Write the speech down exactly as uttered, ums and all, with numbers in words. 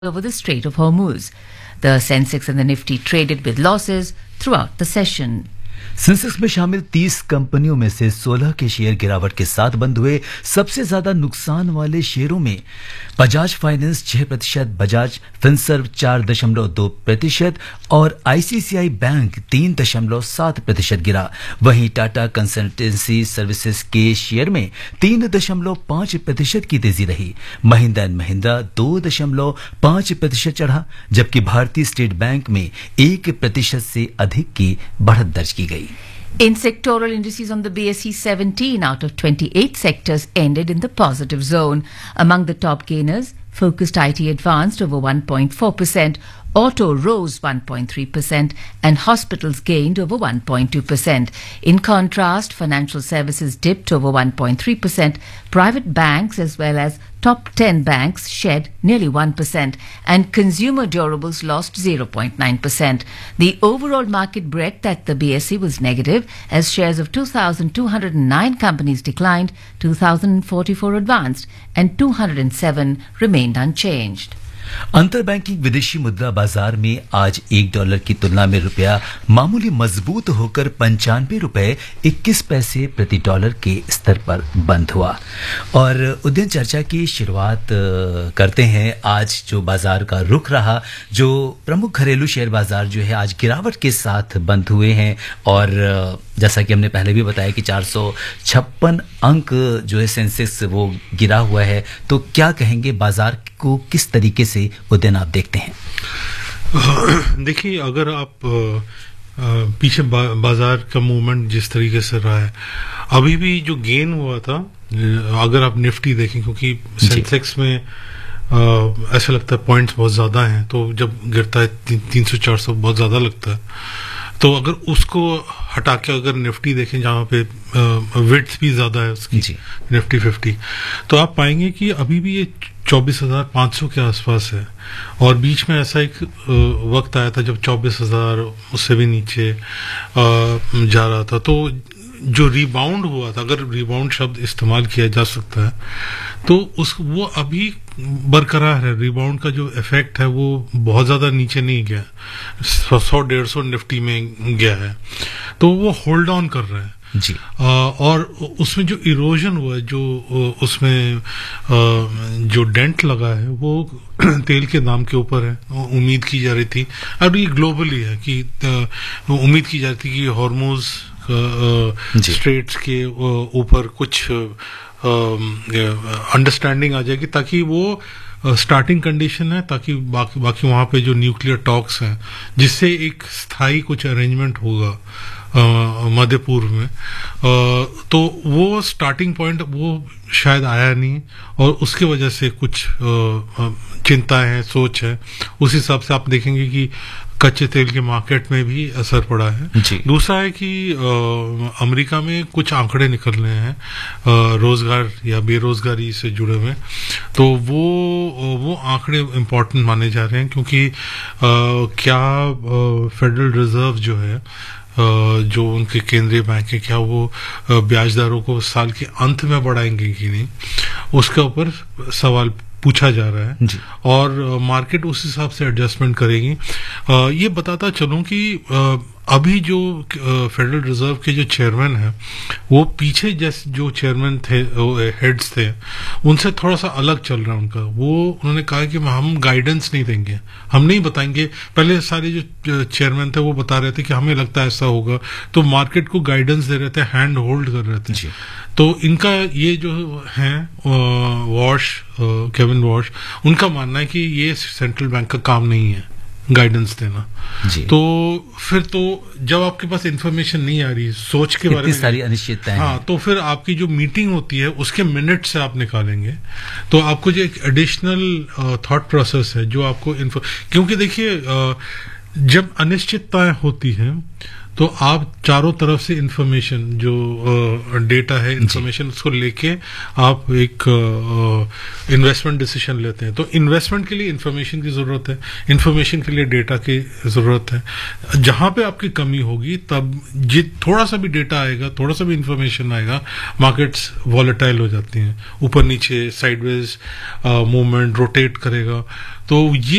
over the Strait of Hormuz. The Sensex and the Nifty traded with losses throughout the session. Sensex में शामिल तीस कंपनियों में से सोलह के शेयर गिरावट के साथ बंद हुए। सबसे ज्यादा नुकसान वाले शेयरों में बजाज फाइनेंस छह प्रतिशत, बजाज फिनसर्व चार दशमलव दो प्रतिशत और आईसीआईसीआई बैंक तीन दशमलव सात प्रतिशत गिरा। वहीं टाटा कंसल्टेंसी सर्विसेज के शेयर में तीन दशमलव पांच प्रतिशत की तेजी रही। महिंद्रा एंड महिंद्रा दो दशमलव पांच प्रतिशत चढ़ा, जबकि भारतीय स्टेट बैंक में एक प्रतिशत से अधिक की बढ़त दर्ज की गई। In sectoral indices on the B S E, seventeen out of twenty-eight sectors ended in the positive zone. Among the top gainers, focused I T advanced over one point four percent, auto rose one point three percent and hospitals gained over one point two percent. In contrast, financial services dipped over one point three percent. Private banks as well as top ten banks shed nearly one percent and consumer durables lost zero point nine percent. The overall market breadth at the B S E was negative as shares of two thousand two hundred nine companies declined, two thousand forty-four advanced and two hundred seven remained unchanged. अंतर banking विदेशी मुद्रा बाजार में आज एक dollar की तुलना में रुपया मामूली मजबूत होकर पंचानवे रुपए इक्कीस पैसे प्रति डॉलर के स्तर पर बंद हुआ। और उद्यम चर्चा की शुरुआत करते हैं। आज जो बाजार का रुख रहा, जो प्रमुख घरेलू शेयर बाजार जो है आज गिरावट के साथ बंद हुए हैं और जैसा कि हमने पहले भी बताया कि चार सौ छप्पन अंक जो है सेंसेक्स वो गिरा हुआ है। तो क्या कहेंगे, बाजार को किस तरीके से उद्यम आप देखते हैं? देखिए, अगर आप पीछे बा, बाजार का मूवमेंट जिस तरीके से रहा है, अभी भी जो गेन हुआ था, अगर आप निफ्टी देखें, क्योंकि सेंसेक्स में ऐसा लगता है पॉइंट्स बहुत ज्यादा हैं, तो जब गिरता है तीन सौ चार सौ बहुत ज्यादा लगता है। तो अगर उसको हटा के अगर निफ्टी देखें, जहां पे विड्थ भी ज्यादा है उसकी, निफ्टी फिफ्टी, तो आप पाएंगे कि अभी भी ये चौबीस हजार पांच सौ के आसपास है। और बीच में ऐसा एक वक्त आया था जब चौबीस हजार उससे भी नीचे जा रहा था। तो जो रिबाउंड हुआ था, अगर रिबाउंड शब्द इस्तेमाल किया जा सकता है, तो उस वो अभी बरकरार है। रिबाउंड का जो इफेक्ट है वो बहुत ज्यादा नीचे नहीं गया, सौ डेढ़ सौ निफ्टी में गया है, तो वो होल्ड ऑन कर रहा है जी। आ, और उसमें जो इरोजन हुआ है, जो उसमें आ, जो डेंट लगा है, वो तेल के दाम के ऊपर है। उम्मीद की जा रही थी, अब ये ग्लोबली है कि उम्मीद की जा रही थी कि हॉर्मोज स्ट्रेट्स के ऊपर कुछ अंडरस्टैंडिंग आ जाएगी, ताकि वो स्टार्टिंग कंडीशन है, ताकि बाकी बाकी वहां पे जो न्यूक्लियर टॉक्स हैं, जिससे एक स्थायी कुछ अरेंजमेंट होगा मध्य पूर्व में, आ, तो वो स्टार्टिंग पॉइंट वो शायद आया नहीं, और उसकी वजह से कुछ चिंता है, सोच है। उस हिसाब से आप देखेंगे कि कच्चे तेल के मार्केट में भी असर पड़ा है। दूसरा है कि आ, अमेरिका में कुछ आंकड़े निकल रहे हैं रोजगार या बेरोजगारी से जुड़े हुए, तो वो वो आंकड़े इम्पोर्टेंट माने जा रहे हैं, क्योंकि आ, क्या फेडरल रिजर्व जो है, जो उनके केंद्रीय बैंक है, क्या वो ब्याज दरों को साल के अंत में बढ़ाएंगे कि नहीं, उसके ऊपर सवाल पूछा जा रहा है जी। और मार्केट उस हिसाब से एडजस्टमेंट करेगी। आ, ये बताता चलूं कि आ, अभी जो फेडरल रिजर्व के जो चेयरमैन हैं, वो पीछे जैसे जो चेयरमैन थे, हेड्स थे, उनसे थोड़ा सा अलग चल रहा है उनका। वो उन्होंने कहा कि हम गाइडेंस नहीं देंगे, हम नहीं बताएंगे। पहले सारे जो चेयरमैन थे वो बता रहे थे कि हमें लगता है ऐसा होगा, तो मार्केट को गाइडेंस दे रहे थे, हैंड होल्ड कर रहे थे। तो इनका ये जो है वॉश, केविन वॉश, उनका मानना है कि ये सेंट्रल बैंक का काम नहीं है गाइडेंस देना जी। तो फिर तो जब आपके पास इंफॉर्मेशन नहीं आ रही, सोच के बारे में सारी अनिश्चितताएं, हाँ, तो फिर आपकी जो मीटिंग होती है उसके मिनट से आप निकालेंगे, तो आपको जो एक एडिशनल थॉट प्रोसेस है जो आपको, क्योंकि देखिए जब अनिश्चितताएं होती हैं तो तो आप चारों तरफ से इंफॉर्मेशन जो डेटा है, इंफॉर्मेशन उसको लेके आप एक इन्वेस्टमेंट डिसीजन लेते हैं। तो इन्वेस्टमेंट के लिए इंफॉर्मेशन की जरूरत है, इंफॉर्मेशन के लिए डेटा की जरूरत है। जहां पे आपकी कमी होगी तब जित थोड़ा सा भी डेटा आएगा, थोड़ा सा भी इंफॉर्मेशन आएगा, मार्केट्स वॉलेटाइल हो जाती हैं, ऊपर नीचे साइडवेज मूवमेंट रोटेट करेगा। तो ये